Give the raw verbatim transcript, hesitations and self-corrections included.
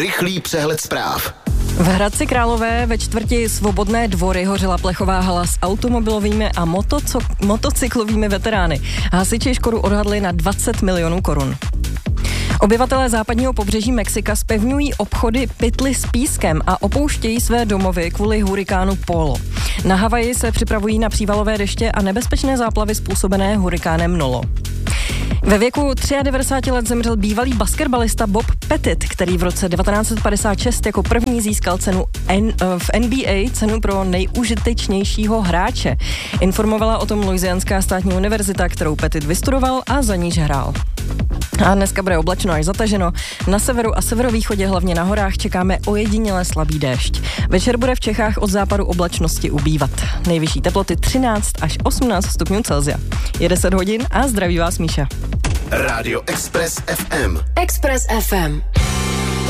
Rychlý přehled zpráv. V Hradci Králové ve čtvrti Svobodné dvory hořela plechová hala s automobilovými a motoco- motocyklovými veterány. Hasiči škodu odhadli na dvacet milionů korun. Obyvatelé západního pobřeží Mexika zpevňují obchody pytly s pískem a opouštějí své domovy kvůli hurikánu Polo. Na Havaji se připravují na přívalové deště a nebezpečné záplavy způsobené hurikánem Nolo. Ve věku devadesáti třech let zemřel bývalý basketbalista Bob Pettit, který v roce devatenáct set padesát šest jako první získal cenu N, v N B A, cenu pro nejužitečnějšího hráče. Informovala o tom Louisianská státní univerzita, kterou Pettit vystudoval a za níž hrál. A dneska bude oblačno až zataženo. Na severu a severovýchodě, hlavně na horách, čekáme ojediněle slabý déšť. Večer bude v Čechách od západu oblačnosti ubývat. Nejvyšší teploty třináct až osmnáct stupňů Celsia. Je deset hodin a zdraví vás Míša. Rádio Express F M. Express F M.